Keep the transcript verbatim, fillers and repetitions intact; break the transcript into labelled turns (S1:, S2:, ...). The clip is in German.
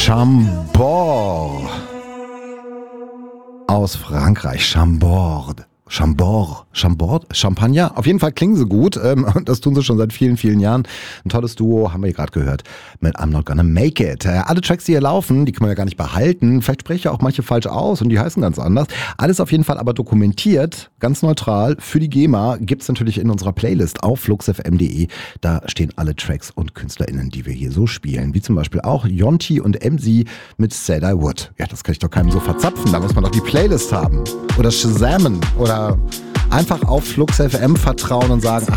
S1: Chambord aus Frankreich. Chambord. Chambord, Chambord, Champagner. Auf jeden Fall klingen sie gut. Ähm, das tun sie schon seit vielen, vielen Jahren. Ein tolles Duo, haben wir hier gerade gehört, mit I'm Not Gonna Make It. Äh, alle Tracks, die hier laufen, die kann man ja gar nicht behalten. Vielleicht spreche ich ja auch manche falsch aus und die heißen ganz anders. Alles auf jeden Fall aber dokumentiert, ganz neutral. Für die GEMA gibt's natürlich in unserer Playlist auf fluxfm punkt de. Da stehen alle Tracks und KünstlerInnen, die wir hier so spielen. Wie zum Beispiel auch Jonti und M C mit Said I Would. Ja, das kann ich doch keinem so verzapfen. Da muss man doch die Playlist haben. Oder Shazamen. Oder einfach auf FluxFM vertrauen und sagen, ach,